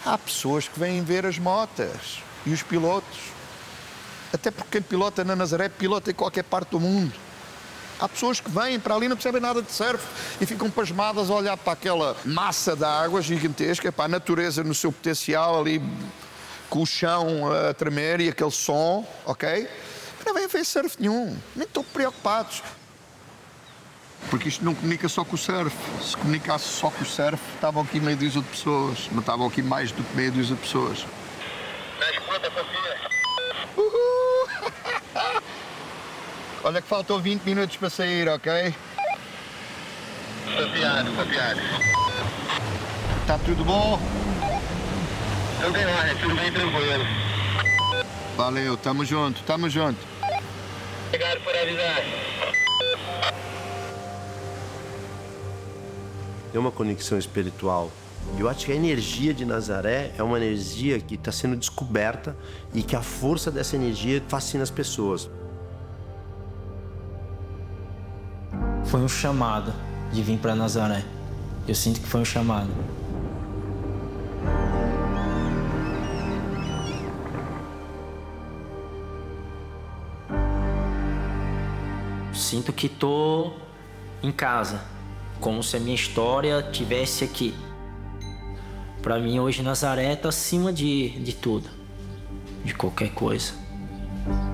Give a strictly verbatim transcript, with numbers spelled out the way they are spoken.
há pessoas que vêm ver as motas e os pilotos. Até porque quem pilota na Nazaré pilota em qualquer parte do mundo. Há pessoas que vêm para ali e não percebem nada de surf e ficam pasmadas a olhar para aquela massa de água gigantesca, para a natureza no seu potencial ali, com o chão a tremer e aquele som, ok? Não vêm ver surf nenhum, nem estão preocupados. Porque isto não comunica só com o surf. Se comunicasse só com o surf, estavam aqui meia dúzia de pessoas. Não estavam aqui mais do que meia dúzia de pessoas. Uhul! Olha que faltam vinte minutos para sair, ok? Copiado, copiado. Está tudo bom? Tudo bem, olha, tudo bem tranquilo. Valeu, tamo junto, tamo junto. Obrigado por avisar. Tem uma conexão espiritual. Eu acho que a energia de Nazaré é uma energia que está sendo descoberta e que a força dessa energia fascina as pessoas. Foi um chamado de vir para Nazaré. Eu sinto que foi um chamado. Sinto que tô em casa, como se a minha história tivesse aqui. Para mim hoje Nazaré tá acima de, de tudo, de qualquer coisa.